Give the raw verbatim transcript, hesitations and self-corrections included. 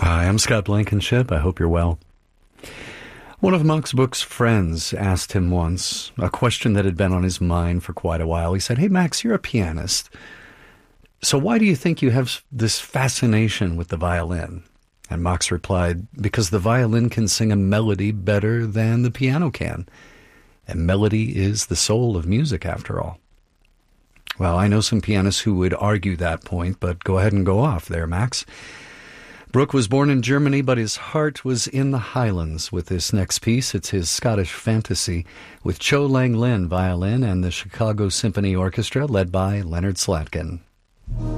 Hi, I'm Scott Blankenship. I hope you're well. One of Max Bruch's friends asked him once a question that had been on his mind for quite a while. He said, "Hey, Max, you're a pianist. So why do you think you have this fascination with the violin?" And Max replied, "Because the violin can sing a melody better than the piano can. And melody is the soul of music, after all." Well, I know some pianists who would argue that point, but go ahead and go off there, Max. Bruch was born in Germany, but his heart was in the Highlands with this next piece. It's his Scottish Fantasy with Cho Lang Lin violin and the Chicago Symphony Orchestra led by Leonard Slatkin.